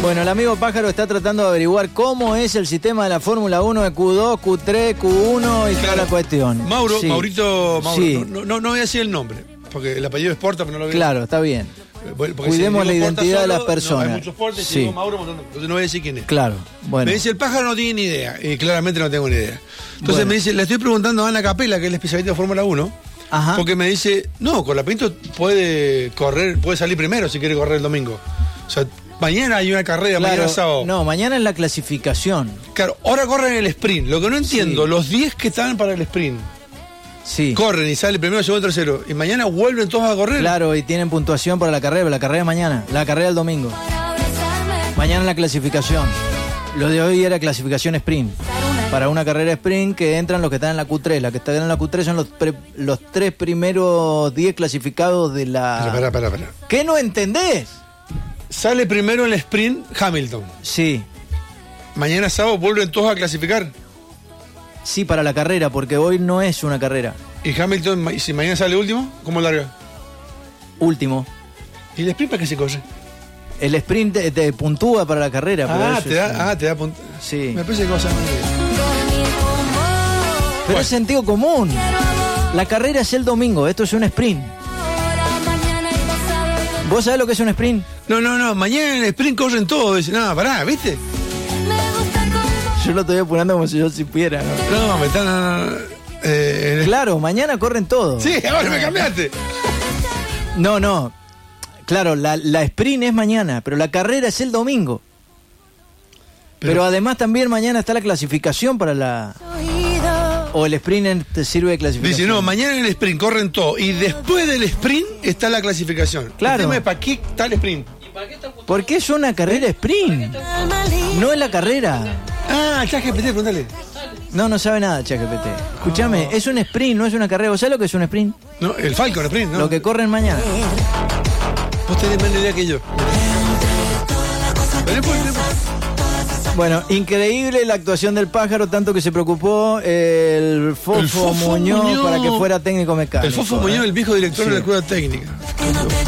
Bueno, el amigo Pájaro está tratando de averiguar cómo es el sistema de la Fórmula 1 de Q2, Q3, Q1 y toda la cuestión. Maurito, sí. no voy a decir el nombre, porque el apellido es Porta, pero no lo voy a decir. Claro, está bien. Cuidemos si la identidad de las hay personas. muchos Portes, sí. digo Mauro, entonces no voy a decir quién es. Claro, bueno. Me dice, el Pájaro no tiene ni idea, y claramente no tengo ni idea. Entonces me dice, le estoy preguntando a Ana Capela, que es la especialista de Fórmula 1, Ajá. porque me dice, no, Colapinto puede salir primero si quiere correr el domingo. O sea, mañana hay una carrera, claro, mañana sábado. No, mañana es la clasificación. Claro, ahora corren el sprint. Lo que no entiendo, Sí. los 10 que están para el sprint. Sí. Corren y sale primero, segundo, tercero. Y mañana vuelven todos a correr. Claro, y tienen puntuación para la carrera es mañana, la carrera del domingo. Mañana es la clasificación. Lo de hoy era clasificación sprint. Para una carrera sprint que entran los que están en la Q3. Los que están en la Q3 son los 3 primeros 10 clasificados de la... Pará. ¿Qué no entendés? Sale primero en el sprint Hamilton. Sí. Mañana sábado vuelven todos a clasificar. Sí, para la carrera, porque hoy no es una carrera. Y Hamilton, si mañana sale último, ¿cómo larga? Último. ¿Y el sprint para qué se corre? El sprint te puntúa para la carrera. Pero te da punto. Sí. Me parece que cosa muy bien. Pero es sentido común. La carrera es el domingo, esto es un sprint. ¿Vos sabés lo que es un sprint? No, mañana en el sprint corren todos. Dicen, no, pará, ¿viste? Yo lo estoy apurando como si yo supiera, ¿no? No, me están... Claro, mañana corren todos. Sí, ahora me cambiaste. No. Claro, la sprint es mañana, pero la carrera es el domingo. Pero además también mañana está la clasificación para la... O el sprint te sirve de clasificación. Dice, no, mañana en el sprint corren todo. Y después del sprint está la clasificación. Claro. El tema es para qué está el sprint. Porque es una carrera sprint. No es la carrera. Ah, ChatGPT, pregúntale. No sabe nada, ChatGPT. Escúchame, es un sprint, no es una carrera. ¿Vos sabés lo que es un sprint? No, el Falcon sprint, ¿no? Lo que corren mañana. Vos tenés menos idea que yo. Bueno, increíble la actuación del Pájaro, tanto que se preocupó el Fofo Muñoz para que fuera técnico mecánico. El Fofo Muñoz, el viejo director de la escuela técnica.